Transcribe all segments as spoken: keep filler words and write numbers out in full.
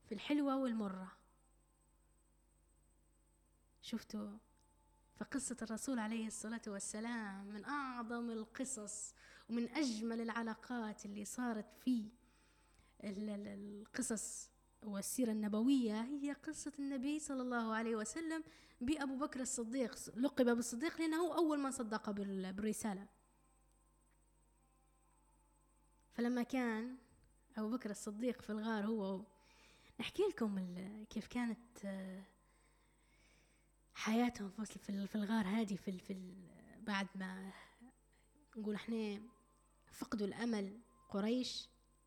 في الحلوة والمرة. شفتوا؟ فقصة الرسول عليه الصلاة والسلام من أعظم القصص ومن أجمل العلاقات اللي صارت في القصص والسيرة النبوية هي قصة النبي صلى الله عليه وسلم بأبو بكر الصديق. لقب بالصديق لأنه أول من صدق بالرسالة. فلما كان أبو بكر الصديق في الغار، هو نحكي لكم كيف كانت حياتهم في الغار هذه في, في بعد ما نقول احنا فقدوا الأمل قريش.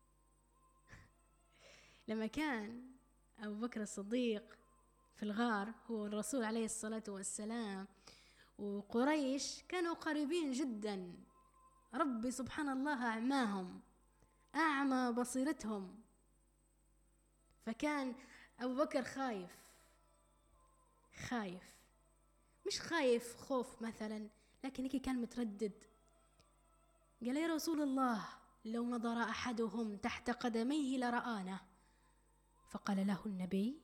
لما كان أبو بكر الصديق في الغار هو والرسول عليه الصلاة والسلام وقريش كانوا قريبين جدا، ربي سبحان الله أعماهم، أعمى بصيرتهم. فكان أبو بكر خايف خايف مش خايف خوف مثلا، لكن هيك كان متردد. قال يا رسول الله لو نظر أحدهم تحت قدميه لرآنا. فقال له النبي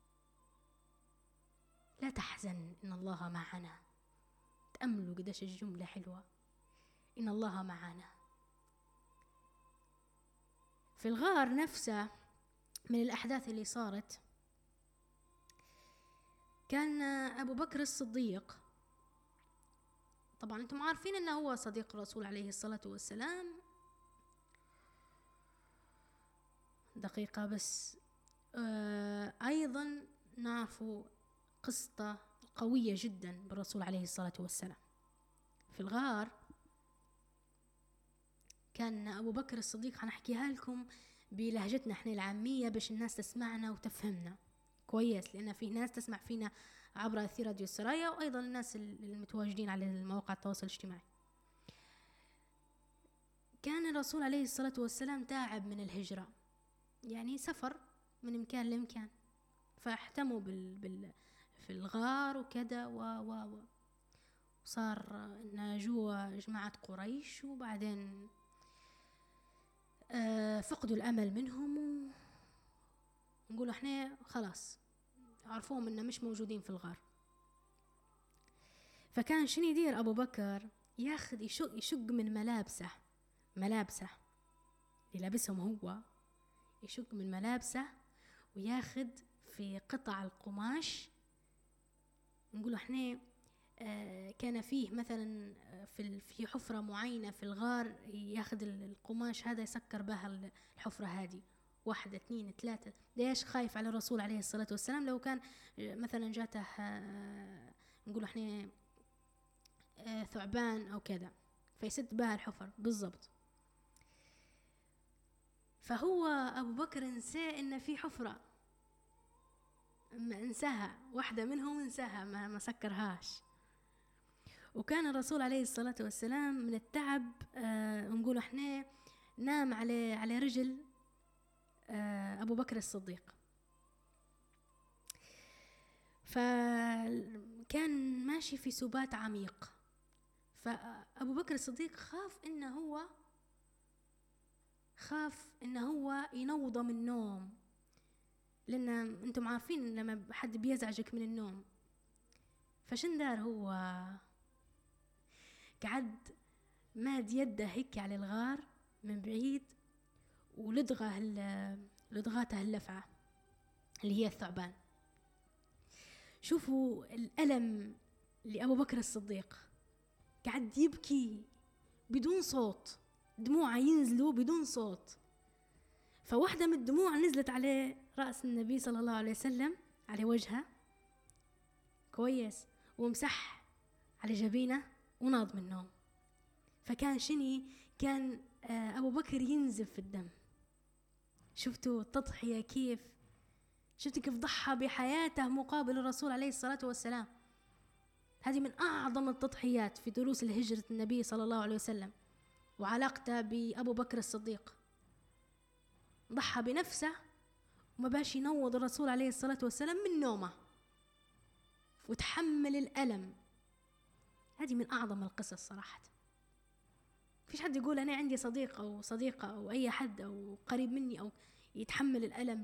لا تحزن إن الله معنا. تأملوا قداش الجملة حلوة، إن الله معنا. في الغار نفسه من الأحداث اللي صارت، كان أبو بكر الصديق، طبعا أنتم عارفين أنه هو صديق الرسول عليه الصلاة والسلام. دقيقة بس، آه أيضا نعرفوا قصة قوية جدا بالرسول عليه الصلاة والسلام. في الغار كان أبو بكر الصديق، هنحكيها لكم بلهجتنا احنا العامية باش الناس تسمعنا وتفهمنا كويس، لأن في ناس تسمع فينا عبر أثير راديو السرايا، وأيضا الناس المتواجدين على مواقع التواصل الاجتماعي. كان الرسول عليه الصلاة والسلام تعب من الهجرة، يعني سفر من مكان لمكان، فاحتموا بال... بال... في الغار وكذا و و وصار إن جوا جماعة قريش، وبعدين آه فقدوا الأمل منهم، ونقولوا احنا خلاص عرفوهم إنه مش موجودين في الغار. فكان شنو يدير أبو بكر؟ ياخذ يشق, يشق من ملابسه ملابسه اللي لابسهم هو، يشق من ملابسه وياخذ في قطع القماش. نقولوا احنا آه كان فيه مثلا في في حفرة معينة في الغار، ياخذ القماش هذا يسكر بها الحفرة هذه، واحدة اثنين ثلاثة. ليش؟ خايف على الرسول عليه الصلاة والسلام لو كان مثلا جاته آه نقولوا احنا آه ثعبان او كذا فيسد بها الحفر بالضبط. فهو أبو بكر انسى إن في حفرة، انساها واحدة منهم، انساها ما, ما سكرهاش. وكان الرسول عليه الصلاة والسلام من التعب آه نقول احنا نام على على رجل آه أبو بكر الصديق. فكان ماشي في سبات عميق، فأبو بكر الصديق خاف إنه هو خاف إنه هو ينوض من النوم، لأن أنتم عارفين لما حد بيزعجك من النوم. فشن دار؟ هو قعد ماد يده هيك على الغار من بعيد، ولدغه لدغاته اللفعة اللي هي الثعبان. شوفوا الألم لأبو بكر الصديق، قعد يبكي بدون صوت، دموعه ينزلوا بدون صوت. فواحدة من الدموع نزلت على رأس النبي صلى الله عليه وسلم، على وجهه كويس، ومسح على جبينه وناض من النوم. فكان شني؟ كان أبو بكر ينزف في الدم. شفتوا التضحية كيف؟ شفتوا كيف ضحى بحياته مقابل الرسول عليه الصلاة والسلام؟ هذه من أعظم التضحيات في دروس الهجرة النبي صلى الله عليه وسلم وعلاقته بأبو بكر الصديق. ضحى بنفسه وما باش ينوض الرسول عليه الصلاة والسلام من نومه، وتحمل الألم. هذه من أعظم القصص صراحة. فيش حد يقول أنا عندي صديق أو صديقة أو أي حد أو قريب مني أو يتحمل الألم